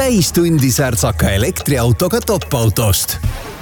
täistundi särtsaka elektriautoga top-autost.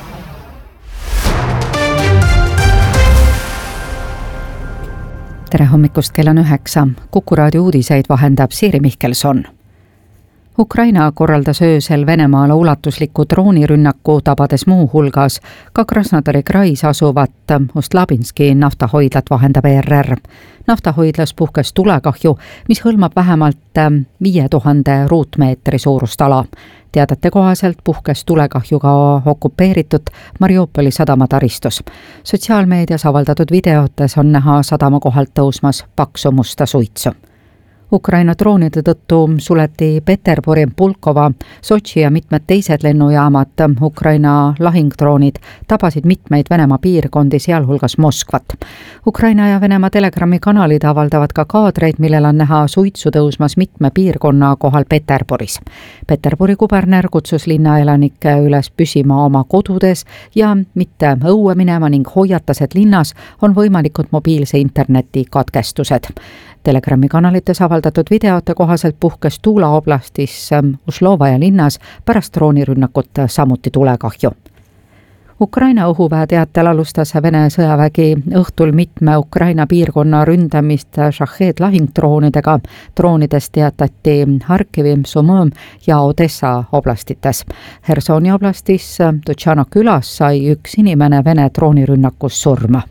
Tere hommikust, kell on 9. Kuku raadio uudiseid vahendab Siiri Mihkelson. Ukraina korraldas öösel Venemaale ulatusliku droonirünnaku, tabades muu hulgas ka Krasnodari krais asuvat Ostlabinski naftahoidlat, vahendab ERR. Naftahoidlas puhkes tulekahju, mis hõlmab vähemalt 5000 ruutmeetri suurust ala. Teadete kohaselt puhkes tulekahjuga okupeeritud Mariupoli sadamataristus. Sotsiaalmeedias avaldatud videotes on näha sadama kohalt tõusmas paksu musta suitsu. Ukraina droonide tõttu suleti Peterburi, Pulkova, Sotši ja mitmed teised lennujaamad. Ukraina lahingdroonid tabasid mitmeid Venemaa piirkondi, sealhulgas Moskvat. Ukraina ja Venemaa Telegrami kanalid avaldavad ka kaadreid, millel on näha suitsu tõusmas mitme piirkonna kohal Peterburis. Peterburi kuberner kutsus linnaelanikke üles püsima oma kodudes ja mitte õue minema ning hoiatas, et linnas on võimalikud mobiilse interneti katkestused. Telegrami kanalites avaldatud videote kohaselt puhkes Tuula oblastis Uslovaja linnas pärast droonirünnakut samuti tulekahju. Ukraina õhuväe teatel alustas Vene sõjavägi õhtul mitme Ukraina piirkonna ründamist Shahed lahingdroonidega. Droonidest teatati Harkivi, Sumõm ja Odessa oblastites. Hersoni oblastis Tutšano külas sai üks inimene Vene droonirünnakus surma.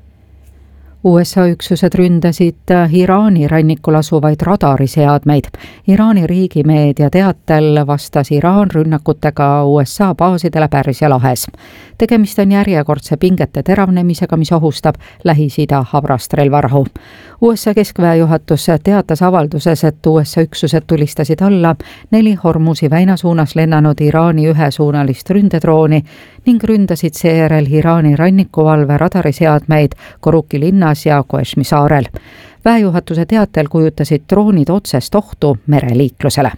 USA üksused ründasid Iraani rannikul asuvaid radariseadmeid. Iraani riigimeedia teatel vastas Iraan rünnakutega USA baasidele Pärsia lahes. Tegemist on järjekordse pingete teravnemisega, mis ohustab Lähis-Ida habrast relvarahu. USA keskväe juhatus teatas avalduses, et USA üksused tulistasid alla 4 Hormuzi väina suunas lennanud Iraani ühesuunalist ründedrooni ning ründasid seejärel Iraani rannikuvalve radariseadmeid Koruki linnas ja Koešmi saarel. Väejuhatuse teatel kujutasid droonid otsest ohtu mereliiklusele.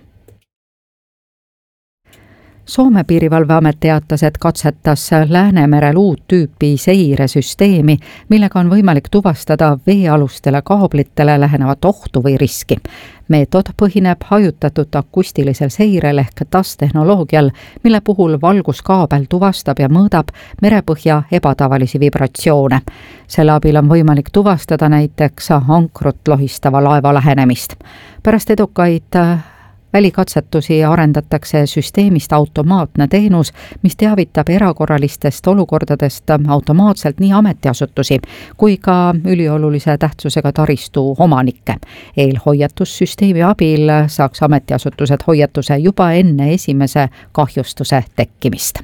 Soome piirivalveamet teatas, et katsetas Läänemerel uut tüüpi seiresüsteemi, millega on võimalik tuvastada veealustele kaablitele lähenevat ohtu või riski. Meetod põhineb hajutatud akustilisel seirel ehk TAS-tehnoloogial, mille puhul valguskaabel tuvastab ja mõõdab merepõhja ebatavalisi vibratsioone. Selle abil on võimalik tuvastada näiteks ankrut lohistava laeva lähenemist. Pärast edukaid välikatsetusi arendatakse süsteemist automaatne teenus, mis teavitab erakorralistest olukordadest automaatselt nii ametiasutusi kui ka üliolulise tähtsusega taristu omanikke. Eelhoiatussüsteemi abil saaks ametiasutused hoiatuse juba enne esimese kahjustuse tekkimist.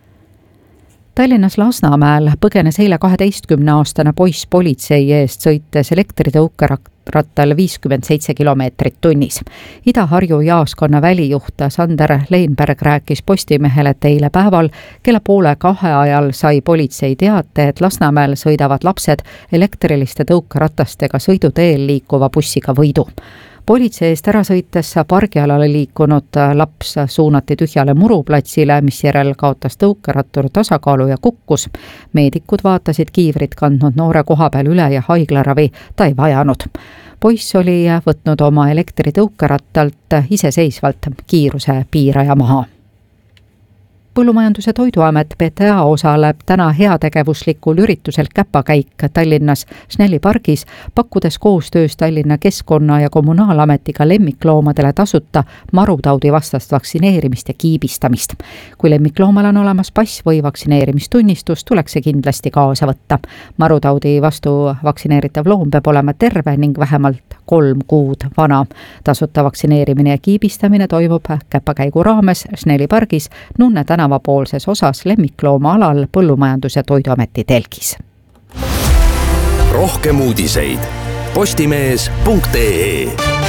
Tallinnas Lasnamäel põgenes eile 12-aastane poiss politsei eest, sõites elektritõukerattal 57 kilomeetrit tunnis. Ida-Harju jaaskonna välijuht Sander Leinberg rääkis Postimehele, et eile päeval kella 1:30 ajal sai politsei teate, et Lasnamäel sõidavad lapsed elektriliste tõukeratastega sõiduteel liikuva bussiga Võidu. Politsei eest ära sõites pargialale liikunud laps suunati tühjale muruplatsile, misjärel kaotas tõukerattur tasakaalu ja kukkus. Meedikud vaatasid kiivrit kandnud noore koha peal üle ja haiglaravi ta ei vajanud. Poiss oli võtnud oma elektritõukerattalt iseseisvalt kiiruse piiraja maha. Põllumajandus- ja Toiduamet PTA osaleb täna heategevuslikul üritusel Käpakäik Tallinnas Snelli pargis, pakkudes koostöös Tallinna Keskkonna- ja Kommunaalametiga lemmikloomadele tasuta marutaudi vastast vaktsineerimist ja kiibistamist. Kui lemmikloomal on olemas pass või vaktsineerimistunnistus, tuleks see kindlasti kaasa võtta. Marutaudi vastu vaktsineeritav loom peab olema terve ning vähemalt 3 kuud vana. Tasuta vaktsineerimine ja kiibistamine toimub Käpakäigu raames Snelli pargis Nunne tänavapoolses osas lemmiklooma alal Põllumajandus- ja Toiduameti telgis. Rohkem uudiseid postimees.ee.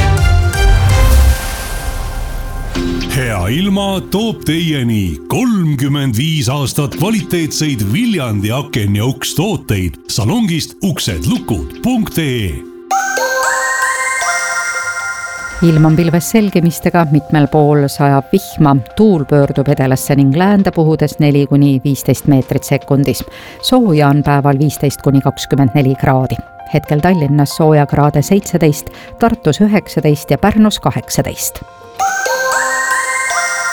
Hea ilma toob teieni 35 aastat kvaliteetseid Viljandi aken- ja ukstooteid salongist uksedlukud.ee. Ilm on pilves selgemistega, mitmel pool sajab vihma, tuul pöördub edelasse ning läände puhudes 4–15 meetrit sekundis. Sooja on päeval 15–24 kraadi. Hetkel Tallinnas soojakraade 17, Tartus 19 ja Pärnus 18.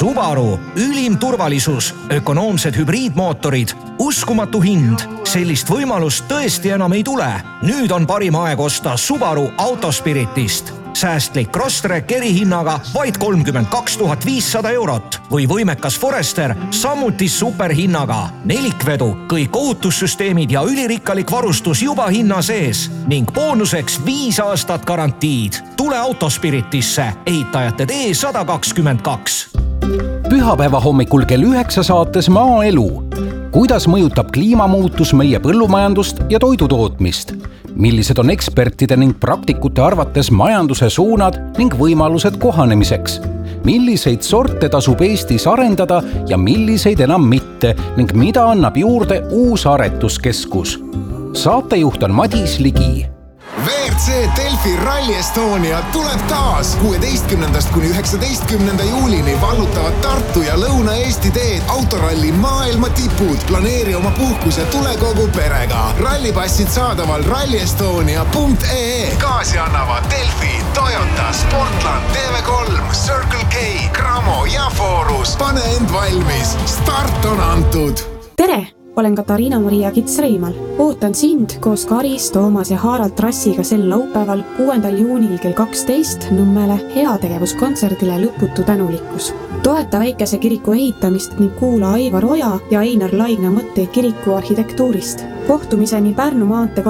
Subaru, ülim turvalisus, ökonoomsed hübriidmootorid, uskumatu hind. Sellist võimalust tõesti enam ei tule. Nüüd on parim aeg osta Subaru Autospiritist. Säästlik Crosstrek erihinnaga vaid 32 500 eurot või võimekas Forester samuti superhinnaga. Nelikvedu, kõik ohutussüsteemid ja ülirikkalik varustus juba hinna sees ning boonuseks 5 aastat garantiid. Tule Autospiritisse, ehitajate tee 122. Pühapäeva hommikul kell 9 saates Maaelu. Kuidas mõjutab kliimamuutus meie põllumajandust ja toidutootmist? Millised on ekspertide ning praktikute arvates majanduse suunad ning võimalused kohanemiseks? Milliseid sorte tasub Eestis arendada ja milliseid enam mitte ning mida annab juurde uus aretuskeskus? Saatejuht on Madis Ligi. WRC Delfi Rally Estonia tuleb taas 16. kuni 19. juulini vallutavad Tartu ja Lõuna-Eesti teed autoralli maailma tipud. Planeeri oma puhkus ja tule kogu perega. Rallipassid saadaval rallyestonia.ee. Gaasi annavad Delfi, Toyota, Sportland, TV3, Circle K, Cramo ja Forus. Pane end valmis. Start on antud. Tere! Olen Katariina-Maria Kits-Reimal. Ootan sind koos Karis, Toomas ja Harald Trassiga sel laupäeval 6. juunil kell 12 Nõmmele heategevuskontserdile Lõputu tänulikkus. Toeta väikese kiriku ehitamist ning kuula Aivar Oja ja Einar Laigna mõtteid kiriku arhitektuurist. Kohtumiseni Pärnu maantee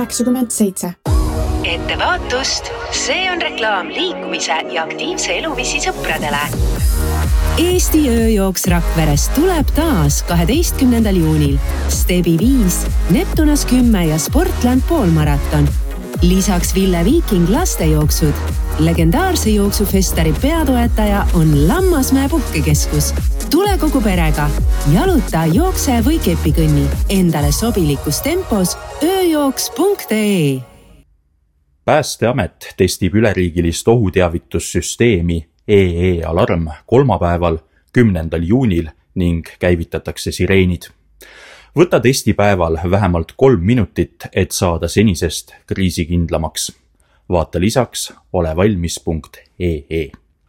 397. Ettevaatust! See on reklaam liikumise ja aktiivse eluviisi sõpradele. Eesti ööjooks Rakveres tuleb taas 12. juunil. Stebi 5, Neptunas 10 ja Sportland poolmaraton. Lisaks Ville Viiking lastejooksud. Legendaarse jooksufestari peatoetaja on Lammasmäe puhkekeskus. Tule kogu perega. Jaluta, jookse või kepikõnni. Endale sobilikus tempos ööjooks.ee. Päästeamet testib üleriigilist ohuteavitussüsteemi EE-alarm kolmapäeval 10. juunil ning käivitatakse sireenid. Võta testipäeval vähemalt 3 minutit, et saada senisest kriisikindlamaks. Vaata lisaks olevalmis.ee.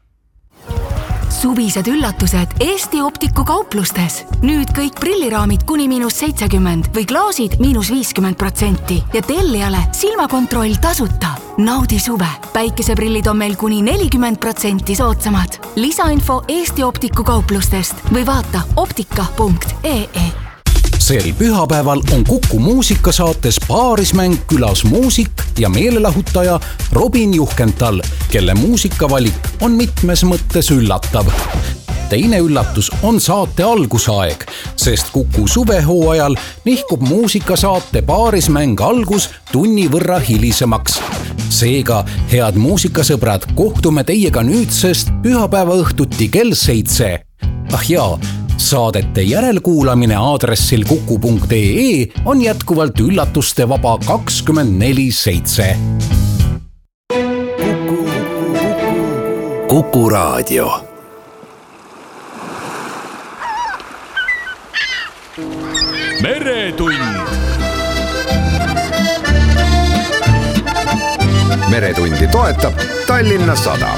Suvised üllatused Eesti Optiku kauplustes. Nüüd kõik prilliraamid kuni -70% või klaasid -50% ja tellijale silmakontroll tasuta. Naudi suve. Päikeseprillid on meil kuni 40% soodsamad. Lisainfo Eesti Optiku kauplustest või vaata optika.ee. Sel pühapäeval on Kuku muusikasaates Paarismäng külas muusik ja meelelahutaja Robin Juhkental, kelle muusikavalik on mitmes mõttes üllatav. Teine üllatus on saate algusaeg, sest Kuku suvehooajal nihkub muusikasaate Paarismäng algus tunni võrra hilisemaks. Seega, head muusikasõbrad, kohtume teiega nüüdsest pühapäeva õhtuti kell 7. Ah jaa, saadete järelkuulamine aadressil kuku.ee on jätkuvalt üllatuste vaba 24/7. Kuku Raadio. Meretund. Meretundi toetab Tallinna Sadam.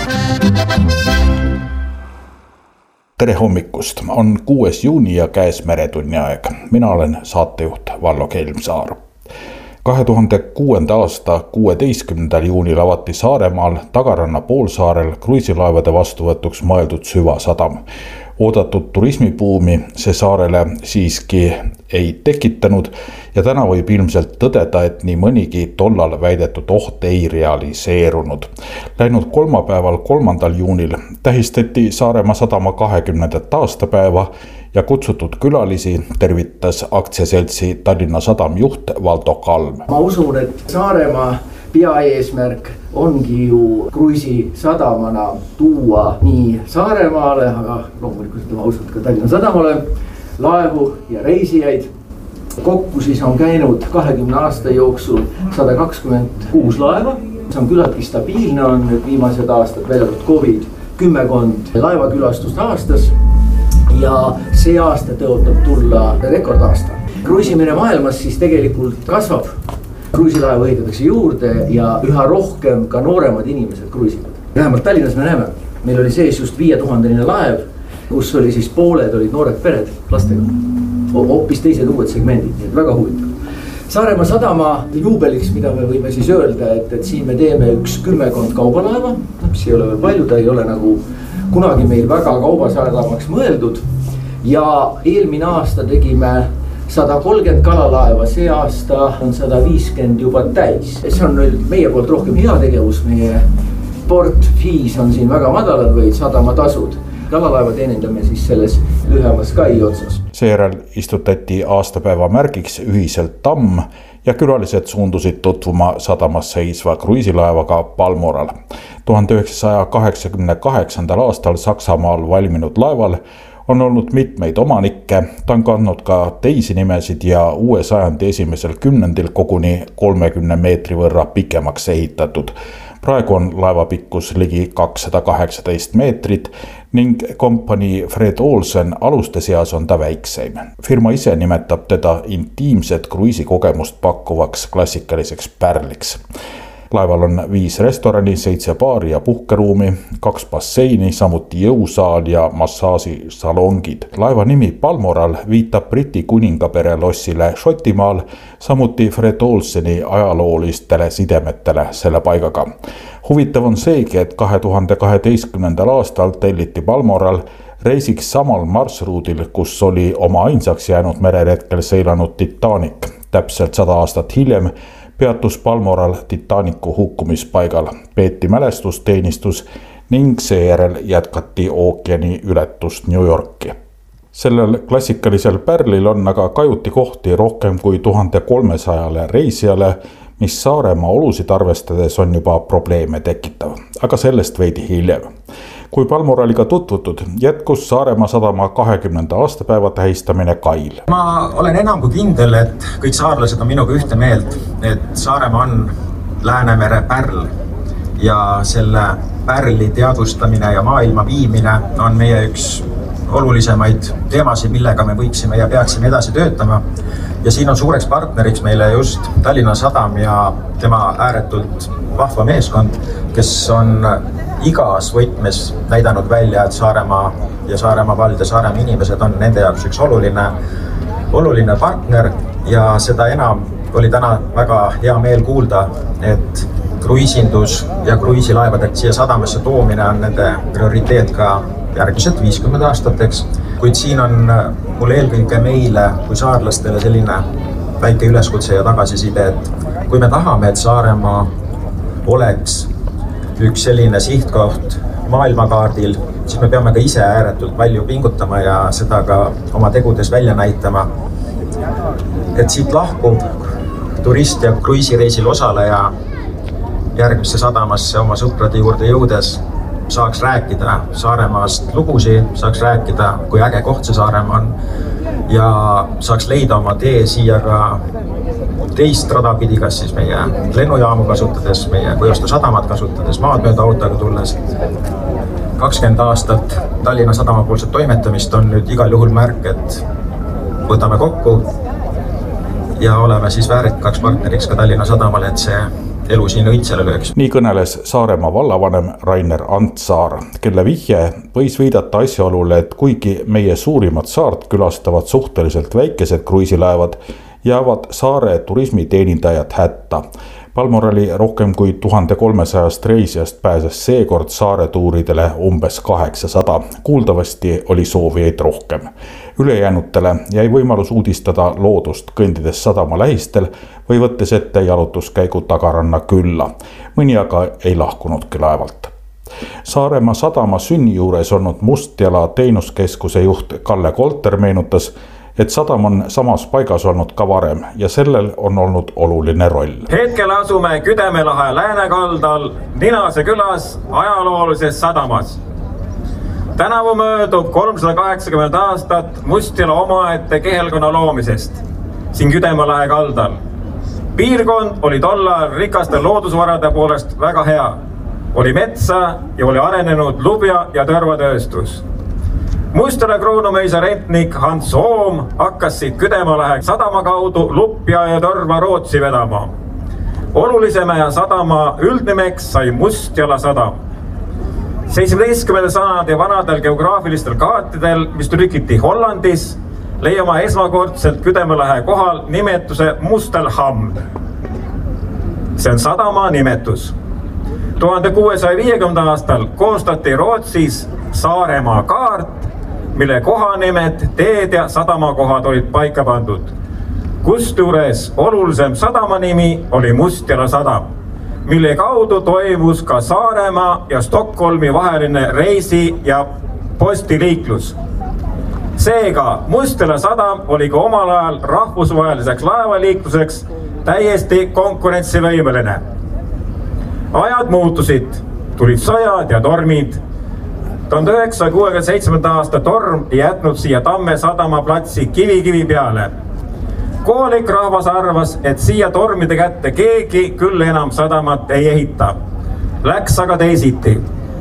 Tere hommikust, on 6. juuni ja käes Meretunni aeg. Mina olen saatejuht Vallo Kelmsaar. 2006. aasta 16. juunil avati Saaremaal Tagaranna poolsaarel kruiisilaevade vastuvõtuks mõeldud süvasadam. Oodatud turismibuumi see saarele siiski ei tekitanud ja täna võib ilmselt tõdeda, et nii mõnigi tollal väidetud oht ei realiseerunud. Läinud kolmapäeval 3. juunil tähistati Saaremaa sadama 20. aastapäeva ja kutsutud külalisi tervitas aktsiaseltsi Tallinna Sadam juht Valdo Kalm. Ma usun, et Saaremaa peaeesmärk ongi ju kruiisisadamana tuua nii Saaremaale, aga loomulikult ma usun ka Tallinna Sadamale laevu ja reisijaid. Kokku siis on käinud 20 aasta jooksul 126 laeva. See on küllaltki stabiilne, on nüüd viimased aastad väljadud COVID 10 laevakülastust aastas ja see aasta tõotab tulla rekordaasta. Kruiisimine maailmas siis tegelikult kasvab. Kruiisilaevu ehitatakse juurde ja üha rohkem ka nooremad inimesed kruisivad. Vähemalt Tallinnas me näeme, meil oli sees just 5000 laev kus oli siis pooled olid noored pered lastega. Hoopis teised uued segmendid, nii et väga huvitav. Saaremaa sadama juubeliks, mida me võime siis öelda, et siin me teeme 10 kaubalaeva, mis ei ole veel palju, ta ei ole nagu kunagi meil väga kaubasadamaks mõeldud. Ja eelmine aasta tegime 130 kalalaeva, see aasta on 150 juba täis. See on nüüd meie poolt rohkem heategevus, meie portfiis on siin väga madalad või sadamatasud. Kalalaeva teenindame siis selles lühemas kai otsas. Seejärel istutati aastapäeva märgiks ühiselt tamm ja külalised suundusid tutvuma sadamas seisva kruiisilaevaga Balmoral. 1988. aastal Saksamaal valminud laeval on olnud mitmeid omanikke, ta on kandnud ka teisi nimesid ja uue sajandi esimesel kümnendil koguni 30 meetri võrra pikemaks ehitatud. Praegu on laeva pikkus ligi 218 meetrit ning kompanii Fred Olsen aluste seas on ta väikseim. Firma ise nimetab teda intiimset kruiisikogemust pakkuvaks klassikaliseks pärliks. Laeval on 5 restorani, 7 baari ja puhkeruumi, 2 basseini, samuti jõusaal ja massaažisalongid. Laeva nimi Balmoral viitab Briti kuningapere lossile Šotimaal, samuti Fred Olseni ajaloolistele sidemetele selle paigaga. Huvitav on seegi, et 2012. aastal telliti Balmoral reisiks samal marsruudil, kus oli oma ainsaks jäänud mereretkel seilanud Titanic. Täpselt 100 aastat hiljem peatus Balmoral Titanicu hukkumispaigal, peeti mälestusteenistus ning seejärel jätkati ookeani ületust New Yorki. Sellel klassikalisel pärlil on aga kajutikohti rohkem kui 1300 reisijale, mis Saaremaa olusid arvestades on juba probleeme tekitav, aga sellest veidi hiljem. Kui Balmoraliga tutvutud, jätkus Saaremaa sadama 20. aastapäeva tähistamine kail. Ma olen enam kui kindel, et kõik saarlased on minuga ühte meelt, et Saaremaa on Läänemere pärl ja selle pärli teadvustamine ja maailma viimine on meie üks olulisemaid teemasid, millega me võiksime ja peaksime edasi töötama. Ja siin on suureks partneriks meile just Tallinna Sadam ja tema ääretult vahva meeskond, kes on igas võtmes näidanud välja, et Saaremaa ja Saaremaa vald ja Saaremaa inimesed on nende jaoks üks oluline partner ja seda enam oli täna väga hea meel kuulda, et kruiisindus ja kruiisilaevade siia sadamasse toomine on nende prioriteet ka järgmised 50 aastateks, kuid siin on mul eelkõige meile kui saarlastele selline väike üleskutse ja tagasiside, et kui me tahame, et Saaremaa oleks üks selline sihtkoht maailmakaardil, siis me peame ka ise ääretult palju pingutama ja seda ka oma tegudes välja näitama. Et siit lahkub turist ja kruiisireisil osaleja järgmisse sadamasse oma sõprade juurde jõudes saaks rääkida Saaremaast lugusi, saaks rääkida, kui äge koht see Saaremaa on ja saaks leida oma tee siia ka teist rada pidi, kas siis meie lennujaamu kasutades, meie Kujustu sadamat kasutades, maad mööda autoga tulles. 20 aastat Tallinna sadama poolset toimetamist on nüüd igal juhul märk, et võtame kokku ja oleme siis väärikaks partneriks ka Tallinna sadamale, et see elu siin õitsele lööks. Nii kõneles Saaremaa vallavanem Rainer Antsaar, kelle vihje võis viidata asjaolule, et kuigi meie suurimat saart külastavad suhteliselt väikesed kruiisilaevad, jäävad saare turismiteenindajad hätta. Balmorali rohkem kui 1300 reisijast pääses seekord saare tuuridele umbes 800. Kuuldavasti oli soovijaid rohkem. Ülejäänutele jäi võimalus uudistada loodust kõndides sadama lähistel või võttes ette jalutuskäigu tagaranna külla. Mõni aga ei lahkunudki laevalt. Saaremaa sadama sünni juures olnud Mustjala teenuskeskuse juht Kalle Kolter meenutas, et sadam on samas paigas olnud ka varem ja sellel on olnud oluline roll. Hetkel asume Küdemelahe läänekaldal Ninase külas ajaloolises sadamas. Tänavu möödub 380 aastat Mustjala omaette kehelkonna loomisest siin Küdemelahe kaldal. Piirkond oli tollal rikaste loodusvarade poolest väga hea. Oli metsa ja oli arenenud lubja ja tõrvatööstus. Mustjala kruunumõisa rentnik Hans Oom hakkas siit Küdemalahe sadama kaudu lupja ja torva Rootsi vedama. Olulisema sadama üldnimeks sai Mustjala sadam. 17. sajandi vanadel geograafilistel kaartidel, mis trükiti Hollandis, leiame esmakordselt Küdemelähe kohal nimetuse Mustelhamn. See on sadama nimetus. 1650. aastal koostati Rootsis Saaremaa kaart, mille kohanimed, teed ja sadamakohad olid paika pandud. Kusjuures olulisem sadama nimi oli Mustjala sadam, mille kaudu toimus ka Saaremaa ja Stockholmi vaheline reisi- ja postiliiklus. Seega Mustjala sadam oli ka omal ajal rahvusvaheliseks laevaliikluseks täiesti konkurentsivõimeline. Ajad muutusid, tulid sõjad ja tormid. 1967. aasta torm jätnud siia Tamme sadama platsi kivi peale. Kohalik rahvas arvas, et siia tormide kätte keegi küll enam sadamat ei ehita. Läks aga teisiti.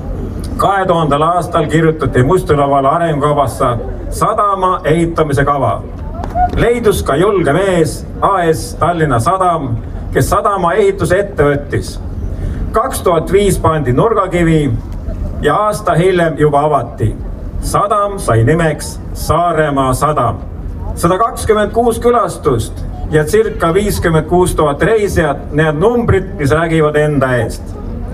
2000. aastal kirjutati Mustjalavalla arengukavasse sadama ehitamise kava. Leidus ka julge mees AS Tallinna Sadam, kes sadama ehituse ette võttis. 2005 pandi nurgakivi ja aasta hiljem juba avati. Sadam sai nimeks Saaremaa sadam. 126 külastust ja circa 56 000 reisijat, need numbrid, mis räägivad enda eest.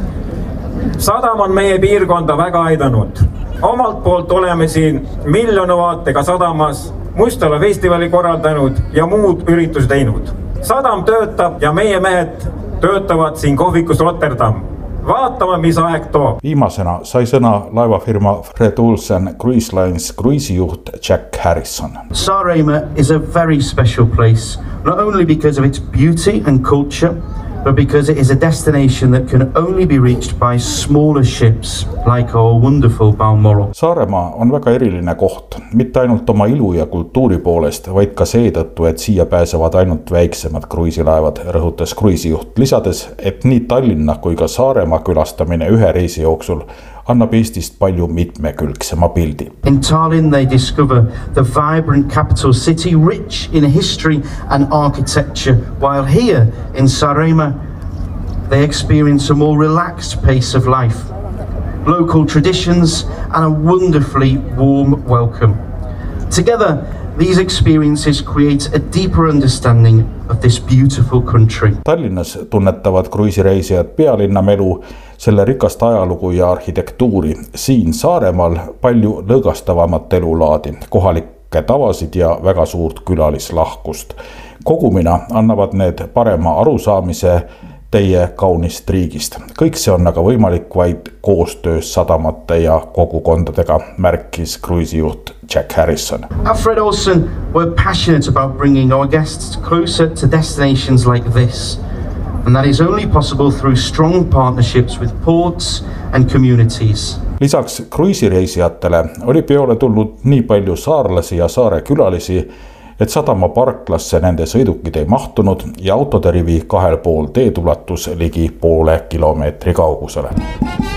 Sadam on meie piirkonda väga aidanud. Omalt poolt oleme siin miljonevaatega sadamas Mustjala festivali korraldanud ja muud üritusi teinud. Sadam töötab ja meie mehed töötavad siin kohvikus Rotterdam. Vaatame, mis aeg toob. Viimasena sai sõna laevafirma Fred Olsen Cruise Lines kruiisijuht Jack Harrison. Saaremaa is a very special place, not only because of its beauty and culture, but because it is a destination that can only be reached by smaller ships like our wonderful Balmoral. Saaremaa on väga eriline koht, mitte ainult oma ilu ja kultuuri poolest, vaid ka seetõttu, et siia pääsevad ainult väiksemad kruiisilaevad, rõhutas kruiisijuht, lisades, et nii Tallinna kui ka Saaremaa külastamine ühe reisi jooksul annab Eestist palju mitmekülgsema pildi. In Tallinn they discover the vibrant capital city rich in history and architecture, while here in Saaremaa they experience a more relaxed pace of life, local traditions and a wonderfully warm welcome. Together these experiences create a deeper understanding of this beautiful country. Tallinnas tunnetavad kruiisireisijad pealinna melu, selle rikast ajalugu ja arhitektuuri. Siin Saaremaal palju lõõgastavamat elulaadi, kohalikke tavasid ja väga suurt külalislahkust. Kogumina annavad need parema arusaamise teie kaunist riigist. Kõik see on aga võimalik vaid koostöös sadamate ja kogukondadega, märkis kruiisijuht Jack Harrison. At Fred Olsen, we're passionate about bringing our guests closer to destinations like this. And that is only possible through strong partnerships with ports and communities. Lisaks kruiisireisijatele oli peole tulnud nii palju saarlasi ja saare külalisi, et sadama parklasse nende sõidukid ei mahtunud ja autode rivi kahel pool teed ulatus ligi poole kilomeetri kaugusele.